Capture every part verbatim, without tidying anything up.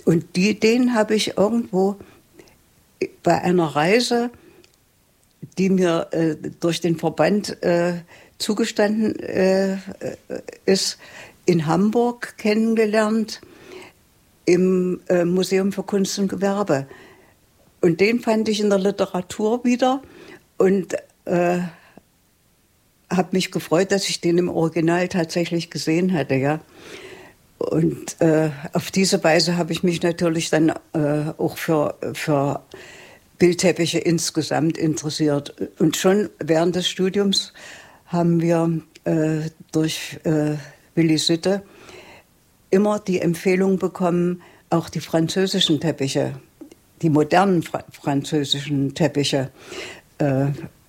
Und die, den habe ich irgendwo bei einer Reise, die mir äh, durch den Verband äh, zugestanden äh, ist, in Hamburg kennengelernt, im äh, Museum für Kunst und Gewerbe. Und den fand ich in der Literatur wieder und äh, habe mich gefreut, dass ich den im Original tatsächlich gesehen hatte, ja. Und äh, auf diese Weise habe ich mich natürlich dann äh, auch für, für Bildteppiche insgesamt interessiert. Und schon während des Studiums haben wir äh, durch äh, Willi Sitte immer die Empfehlung bekommen, auch die französischen Teppiche, die modernen fra- französischen Teppiche, äh,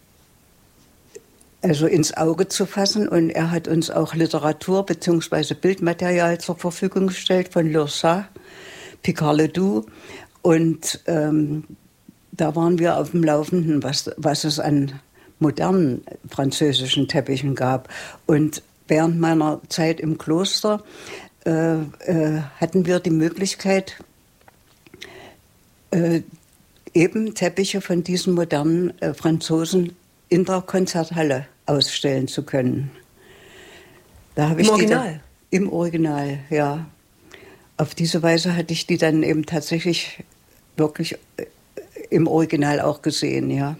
also ins Auge zu fassen. Und er hat uns auch Literatur bzw. Bildmaterial zur Verfügung gestellt von Leursat, Picard-Ledoux. Und ähm, da waren wir auf dem Laufenden, was, was es an modernen französischen Teppichen gab. Und während meiner Zeit im Kloster äh, äh, hatten wir die Möglichkeit, äh, eben Teppiche von diesen modernen äh, Franzosen in der Konzerthalle ausstellen zu können. Da habe Im ich Original? Die dann, Im Original, ja. Auf diese Weise hatte ich die dann eben tatsächlich wirklich im Original auch gesehen, ja.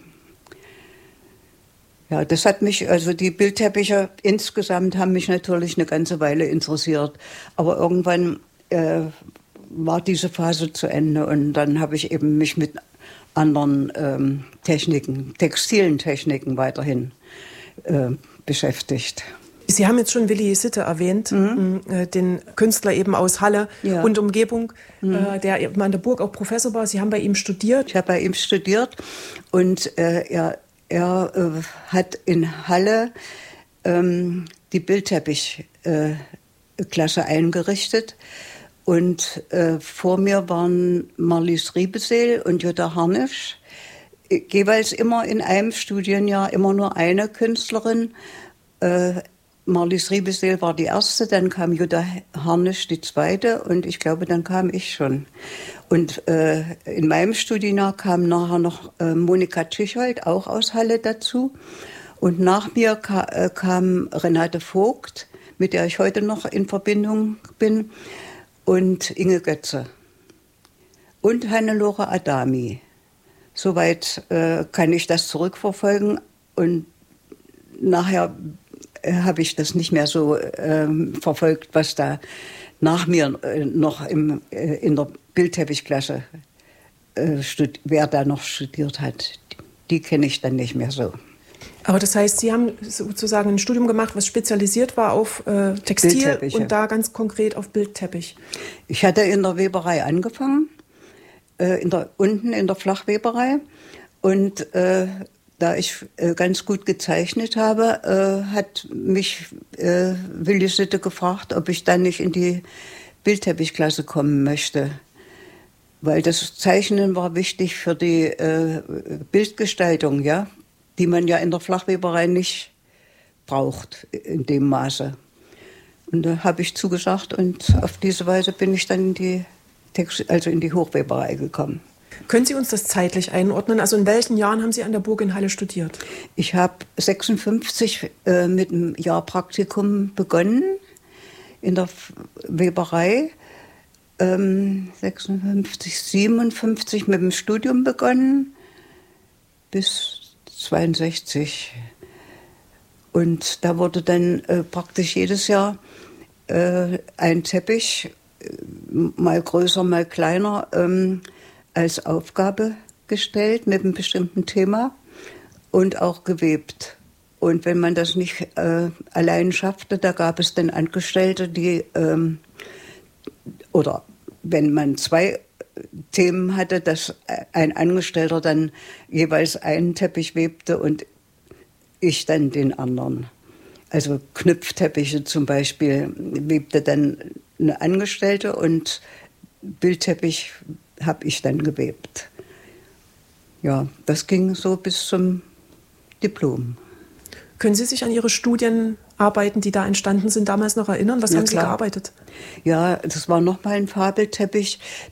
Ja, das hat mich, also die Bildteppiche insgesamt haben mich natürlich eine ganze Weile interessiert. Aber irgendwann äh, war diese Phase zu Ende und dann habe ich eben mich mit anderen ähm, Techniken, textilen Techniken weiterhin äh, beschäftigt. Sie haben jetzt schon Willi Sitte erwähnt, mhm. äh, den Künstler eben aus Halle ja. und Umgebung, mhm. äh, der eben an der Burg auch Professor war. Sie haben bei ihm studiert. Ich habe bei ihm studiert und äh, er, er äh, hat in Halle ähm, die Bildteppichklasse äh, eingerichtet. Und äh, vor mir waren Marlies Riebeseel und Jutta Harnisch, jeweils immer in einem Studienjahr immer nur eine Künstlerin. Äh, Marlies Riebeseel war die erste, dann kam Jutta Harnisch die zweite und ich glaube, dann kam ich schon. Und äh, in meinem Studienjahr kam nachher noch äh, Monika Tschichold, auch aus Halle, dazu. Und nach mir ka- äh, kam Renate Vogt, mit der ich heute noch in Verbindung bin, und Inge Götze und Hannelore Adami. Soweit äh, kann ich das zurückverfolgen und nachher äh, habe ich das nicht mehr so äh, verfolgt, was da nach mir äh, noch im, äh, in der Bildteppichklasse, äh, studi- wer da noch studiert hat. Die kenne ich dann nicht mehr so. Aber das heißt, Sie haben sozusagen ein Studium gemacht, was spezialisiert war auf äh, Textil und da ganz konkret auf Bildteppich. Ich hatte in der Weberei angefangen, äh, in der, unten in der Flachweberei. Und äh, da ich äh, ganz gut gezeichnet habe, äh, hat mich äh, Willi Sitte gefragt, ob ich dann nicht in die Bildteppichklasse kommen möchte. Weil das Zeichnen war wichtig für die äh, Bildgestaltung, ja, die man ja in der Flachweberei nicht braucht in dem Maße. Und da habe ich zugesagt und auf diese Weise bin ich dann in die, Text- also in die Hochweberei gekommen. Können Sie uns das zeitlich einordnen? Also in welchen Jahren haben Sie an der Burg in Halle studiert? Ich habe sechsundfünfzig äh, mit einem Jahr Praktikum begonnen in der Weberei. Ähm, sechsundfünfzig, siebenundfünfzig mit dem Studium begonnen bis zweiundsechzig. Und da wurde dann äh, praktisch jedes Jahr äh, ein Teppich, äh, mal größer, mal kleiner, ähm, als Aufgabe gestellt mit einem bestimmten Thema und auch gewebt. Und wenn man das nicht äh, allein schaffte, da gab es dann Angestellte, die, ähm, oder wenn man zwei Themen hatte, dass ein Angestellter dann jeweils einen Teppich webte und ich dann den anderen. Also Knüpfteppiche zum Beispiel webte dann eine Angestellte und Bildteppich habe ich dann gewebt. Ja, das ging so bis zum Diplom. Können Sie sich an Ihre Studienarbeiten, die da entstanden sind, damals noch erinnern? Was Ja, haben Sie klar. gearbeitet? Ja, das war nochmal ein Fabelteppich.